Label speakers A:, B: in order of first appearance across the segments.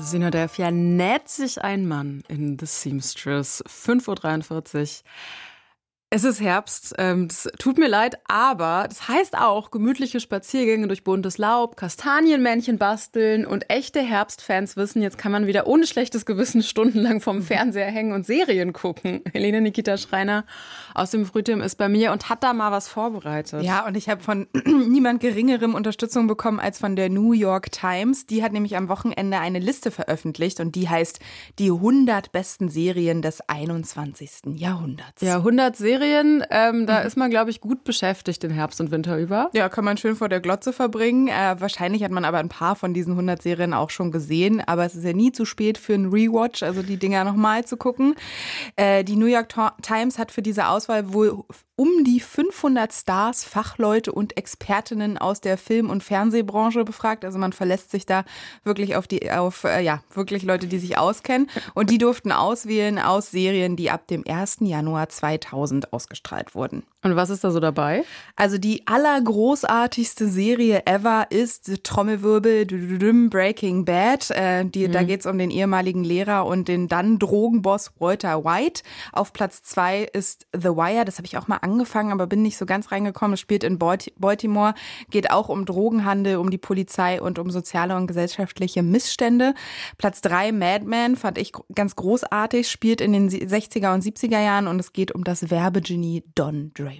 A: Sina, der vernäht sich ein Mann in The Seamstress. 5:43 Uhr. Es ist Herbst, das tut mir leid, aber das heißt auch gemütliche Spaziergänge durch buntes Laub, Kastanienmännchen basteln und echte Herbstfans wissen, jetzt kann man wieder ohne schlechtes Gewissen stundenlang vorm Fernseher hängen und Serien gucken. Helene Nikita Schreiner aus dem Frühteam ist bei mir und hat da mal was vorbereitet.
B: Ja, und ich habe von niemand Geringerem Unterstützung bekommen als von der New York Times. Die hat nämlich am Wochenende eine Liste veröffentlicht und die heißt die 100 besten Serien des 21. Jahrhunderts.
A: Ja, 100 Serien. Da ist man, glaube ich, gut beschäftigt den Herbst und Winter über.
B: Ja, kann man schön vor der Glotze verbringen. Wahrscheinlich hat man aber ein paar von diesen 100 Serien auch schon gesehen. Aber es ist ja nie zu spät für einen Rewatch, also die Dinger nochmal zu gucken. Die New York Times hat für diese Auswahl wohl um die 500 Stars, Fachleute und Expertinnen aus der Film- und Fernsehbranche befragt. Also man verlässt sich da wirklich auf wirklich Leute, die sich auskennen. Und die durften auswählen aus Serien, die ab dem 1. Januar 2000 ausgestrahlt wurden.
A: Und was ist da so dabei?
B: Also die allergroßartigste Serie ever ist Trommelwirbel Breaking Bad. Da geht's um den ehemaligen Lehrer und den dann Drogenboss Walter White. Auf Platz 2 ist The Wire. Das habe ich auch mal angefangen, aber bin nicht so ganz reingekommen. Es spielt in Baltimore, geht auch um Drogenhandel, um die Polizei und um soziale und gesellschaftliche Missstände. Platz 3 Mad Men fand ich ganz großartig, spielt in den 60er und 70er Jahren und es geht um das Werbegenie Don Draper.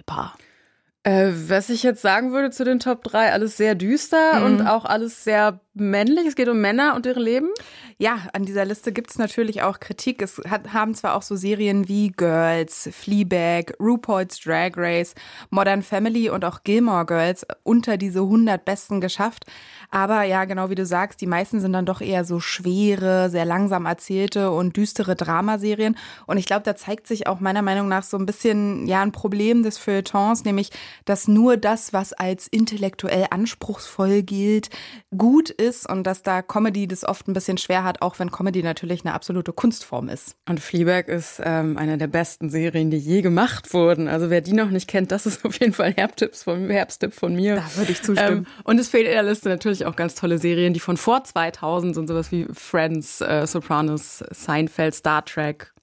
A: Was ich jetzt sagen würde zu den Top 3, alles sehr düster und auch alles sehr männlich. Es geht um Männer und ihre Leben.
B: Ja, an dieser Liste gibt es natürlich auch Kritik. Es haben zwar auch so Serien wie Girls, Fleabag, RuPaul's Drag Race, Modern Family und auch Gilmore Girls unter diese 100 Besten geschafft. Aber ja, genau wie du sagst, die meisten sind dann doch eher so schwere, sehr langsam erzählte und düstere Dramaserien. Und ich glaube, da zeigt sich auch meiner Meinung nach so ein bisschen ein Problem des Feuilletons, nämlich, dass nur das, was als intellektuell anspruchsvoll gilt, gut ist und dass da Comedy das oft ein bisschen schwer hat, auch wenn Comedy natürlich eine absolute Kunstform ist.
A: Und Fleabag ist eine der besten Serien, die je gemacht wurden. Also wer die noch nicht kennt, das ist auf jeden Fall ein Herbsttipp von mir.
B: Da würde ich zustimmen.
A: Und es fehlt in der Liste natürlich auch ganz tolle Serien, die von vor 2000 sind, sowas wie Friends, Sopranos, Seinfeld, Star Trek,